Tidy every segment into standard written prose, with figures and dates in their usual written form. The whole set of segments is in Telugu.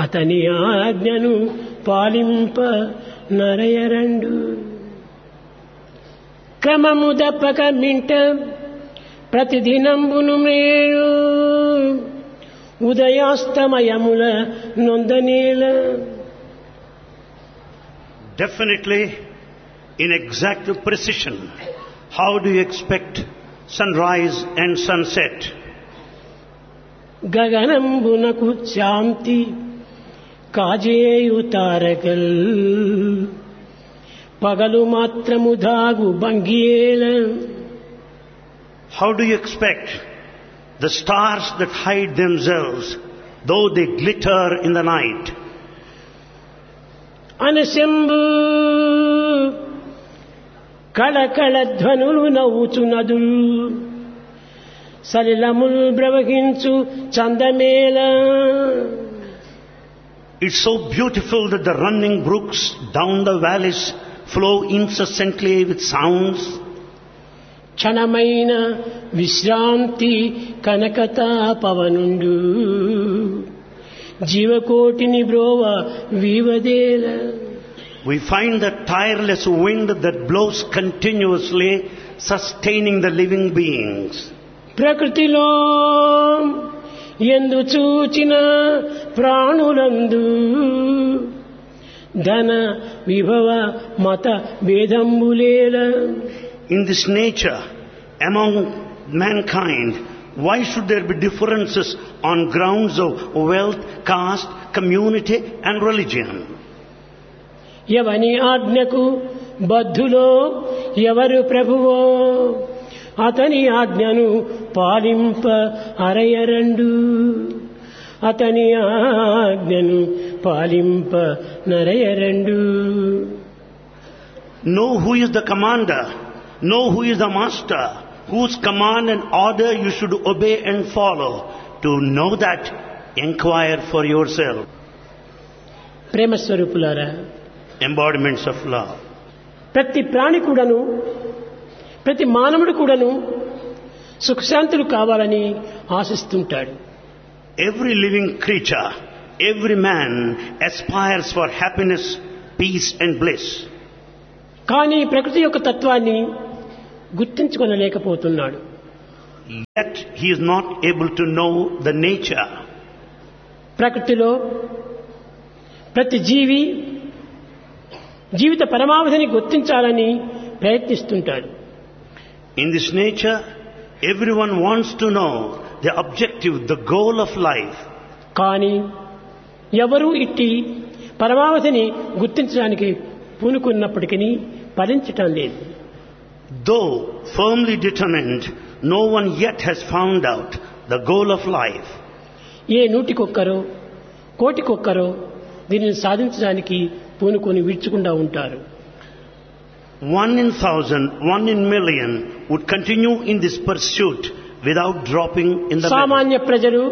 అతని ఆజ్ఞను పాలింప నరయరండు. క్రమము దప్పక మింట ప్రతిదినంబును మేలు ఉదయాస్తమయముల నొందనేల. Definitely, in exact precision, how do you expect sunrise and sunset? గగనంబునకు శాంతి కాజేయు తారకల్ పగలు మాత్రము దాగు భంగియేల. How do you expect the stars that hide themselves, though they glitter in the night? అనశంభు కళకళ ధ్వనులు నవ్వుచు నదులు సలిలముల్ ప్రవహించు చందమేళ. It's so beautiful that the running brooks down the valleys flow incessantly with sounds. క్షణమైన విశ్రాంతి కనకతా పవనుండు జీవకోటిని బ్రోవ వీవదేల. We find the tireless wind that blows continuously, sustaining the living beings. ప్రకృతిలో ఎందు చూచిన ప్రాణులందు ధన విభవ మత భేదంబులేల. In this nature, among mankind, why should there be differences on grounds of wealth, caste, community and religion? ఎవని ఆజ్ఞకు బద్ధులో ఎవరు ప్రభువో అతని ఆజ్ఞను పాలింప అరయరండు. అతని ఆజ్ఞను పాలింప నరయరండు. Know who is the commander, know who is the master, whose command and order you should obey and follow. To know that, inquire for yourself. ప్రేమ స్వరూపులారా, Embodiments of love. ప్రతి ప్రాణి కూడాను ప్రతి మానవుడు కూడాను సుఖశాంతులు కావాలని ఆశిస్తుంటాడు. Every living creature, every man aspires for happiness, peace and bliss. కానీ ప్రకృతి యొక్క తత్వాన్ని గుర్తించుకొనలేకపోతున్నాడు. Yet he is not able to know the nature. ప్రకృతిలో ప్రతి జీవి జీవిత పరమావధిని గుర్తించాలని ప్రయత్నిస్తుంటాడు. In this nature, everyone wants to know the objective, the goal of life. కానీ ఎవరూ ఇట్టి పరమావధిని గుర్తించడానికి పూనుకున్నప్పటికీ ఫలించటం లేదు. Though firmly determined, no one yet has found out the goal of life. ఏ నూటికొక్కరో కోటికొక్కరో దీనిని సాధించడానికి పూనుకొని విడుచుకుండా ఉంటారు. 1 in 1,000, 1 in million would continue in this pursuit without dropping in the middle. సామాన్య ప్రజలు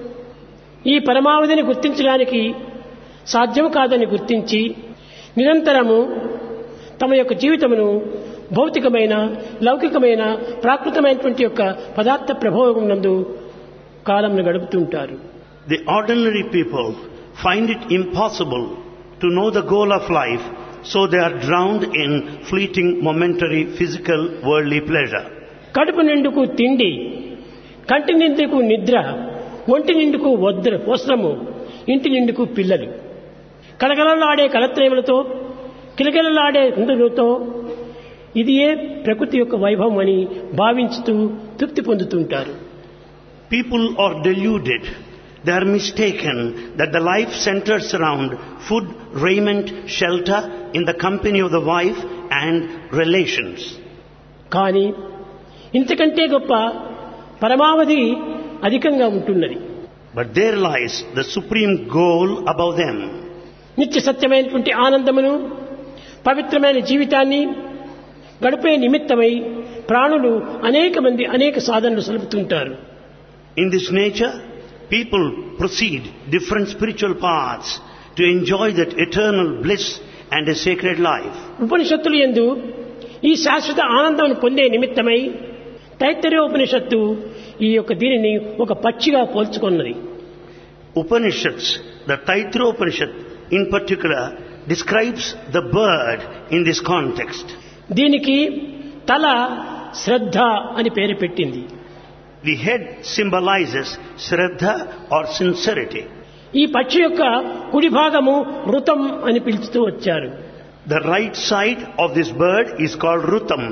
ఈ పరమావధిని గుర్తించడానికి సాధ్యం కాదని గుర్తించి నిరంతరము తమ యొక్క జీవితమును భౌతికమైన లౌకికమైన ప్రాకృతమైనటువంటి యొక్క పదార్థ ప్రభావం నందు కాలంను గడుపుతుంటారు. The ordinary people find it impossible to know the goal of life, so they are drowned in fleeting, momentary, physical, worldly pleasure. కడుపు నిండుకు తిండి, కంటి నిండుకు నిద్ర, ఒంటి నిండుకు వస్త్రము, ఇంటి నిండుకు పిల్లలు, కలకలలాడే కలత్రేములతో కిలకిలలాడే ఇంద్రులతో ఇదియే ప్రకృతి యొక్క వైభవం అని భావించుతూ తృప్తి పొందుతుంటారు. People are deluded. They are mistaken that the life centers around food, raiment, shelter, in the company of the wife and relations. కానీ ఇంతకంటే గొప్ప పరమావధి అధికంగా ఉంటున్నది. But there lies the supreme goal above them. నిత్య సత్యమైనటువంటి ఆనందమును, పవిత్రమైన జీవితాన్ని గడిపే నిమిత్తమై ప్రాణులు అనేక మంది అనేక సాధనలు సలుపుతుంటారు. In this nature, people proceed different spiritual paths to enjoy that eternal bliss and a sacred life. ఉపనిషత్తులు యందు ఈ శాశ్వత ఆనందాన్ని పొందే నిమిత్తమై తైత్తరీయ ఉపనిషత్తు ఈ యొక్క దీనిని ఒక పక్షిగా పోల్చుకున్నది. Upanishads, the Taitra Upanishad in particular, describes the bird in this context. దీనికి తల శ్రద్ధ అని పేరు పెట్టింది. The head symbolizes Shraddha or sincerity. ఈ పక్షి యొక్క కుడి భాగము ఋతం అని పిలుస్తూ వచ్చారు. The right side of this bird is called Rutam.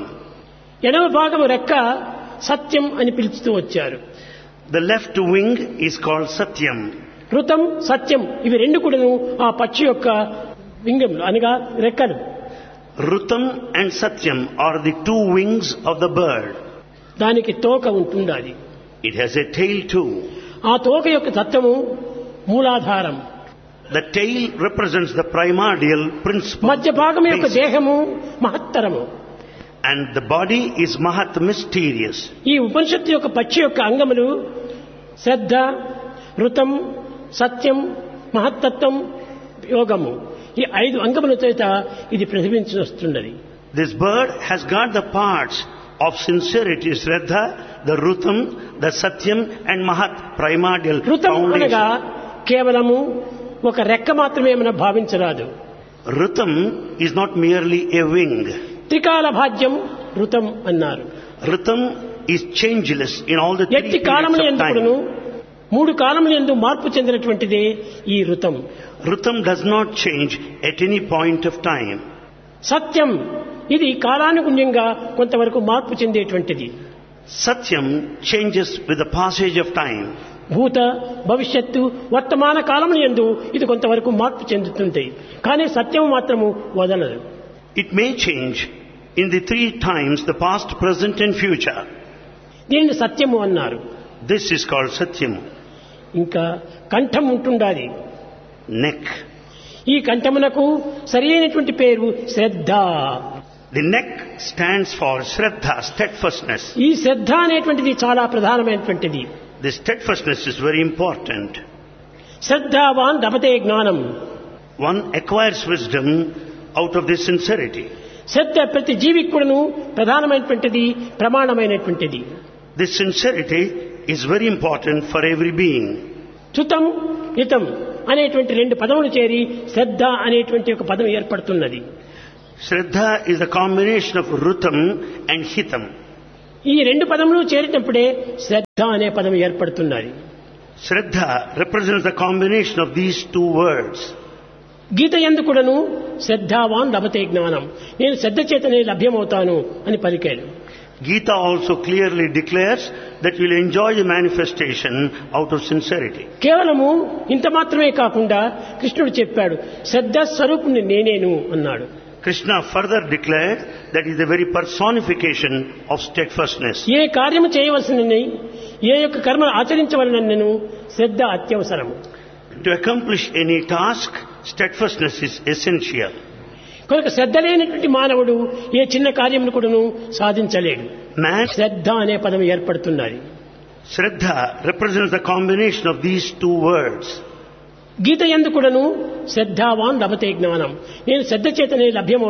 ఎడమ భాగము రెక్క సత్యం అని పిలుస్తూ వచ్చారు. The left wing is called Satyam. ఋతం సత్యం ఇవి రెండు కూడాను ఆ పక్షి యొక్క వింగములు అనగా రెక్కలు. Rutam and Satyam are the two wings of the bird. దానికి తోక ఉంటుండాలి. It has a tail too. ఆ తోక యొక్క తత్వము మూలాధారం. The tail represents the primordial principle. మధ్య భాగం యొక్క basic. దేహము మహత్తరము. And the body is Mahat, mysterious. ఈ ఉపనిషత్తు యొక్క పక్షి యొక్క అంగములు శ్రద్ధ, ఋతం, సత్యం, మహత్తత్వం, యోగము. ఈ 5 అంగముల చేత ఇది ప్రతిబింబించి వస్తున్నది. This bird has got the parts of sincerity, Shraddha, the Rutam, the Satyam and Mahat, primordial ఋతం అనగా foundation. కేవలము ఒక రెక్క మాత్రమే మనం భావించరాదు. Rutam is not merely a wing. త్రికాల భాజ్యం ఋతం అన్నారు. Rutam is changeless in all the 3 ఎట్టి periods కాలముల of ఎందుకును time. 3 కాలముల యందు మార్పు చెందినటువంటిదే ఈ ఋతం. Rutam does not change at any point of time. సత్యం ఇది కాలానుగుణ్యంగా కొంతవరకు మార్పు చెందేటువంటిది. Satyam changes with the passage of time. భూత, భవిష్యత్తు, వర్తమాన కాలముల యందు ఇది కొంతవరకు మార్పు చెందుతుంది. కానీ సత్యం మాత్రము వదలదు. It may change in the 3 times, the past, present and future. దీనిని సత్యము అన్నారు. This is called Satyam. ఇంకా కంఠం ఉంటుండాలి. Neck. ఈ కంఠమునకు సరి అయినటువంటి పేరు శ్రద్ధ. The neck stands for Shraddha, steadfastness. ఈ శ్రద్ధ అనేటువంటిది చాలా ప్రధానమైనటువంటిది. This steadfastness is very important. శ్రద్ధావాన్ లభతే జ్ఞానం. One acquires wisdom out of this sincerity. శ్రద్ధ ప్రతి జీవికి కూడాను ప్రధానమైనటువంటిది, ప్రమాణమైనటువంటిది. This sincerity is very important for every being. చుతం, హితం అనేటువంటి 2 పదములు చేరి శ్రద్ధ అనేటువంటి ఒక పదం ఏర్పడుతున్నది. Shraddha is the combination of Rutam and Hitam. ఈ 2 పదములు చేరినప్పుడే శ్రద్ధ అనే పదం ఏర్పడుతున్నది. Shraddha represents the combination of these 2 words. గీత యందు కూడాను శ్రద్ధావాన్ లభతే జ్ఞానం, నేను శ్రద్ధ చేతనే లభ్యమవుతాను అని పలికాడు. Gita also clearly declares that you will enjoy the manifestation out of sincerity. కేవలము ఇంత మాత్రమే కాకుండా కృష్ణుడు చెప్పాడు, శ్రద్ధ స్వరూపుని నేనేను అన్నాడు. Krishna further declared that is the very personification of steadfastness. ఏ కార్యము చేయవలసినని, ఏ యొక్క కర్మను ఆచరించవలనను శ్రద్ధ అత్యవసరము. To accomplish any task, steadfastness is essential. కనుక శ్రద్ధ లేనటువంటి మానవుడు ఏ చిన్న కార్యమును కూడాను సాధించలేడు. Man, శ్రద్ధ అనే పదం ఏర్పడుతున్నది. Shraddha represents the combination of these 2 words. గీత యందు కూడాను శ్రద్ధావాన్ లభతే జ్ఞానం, నేను శ్రద్ధ చేతనే లభ్యమవుతాను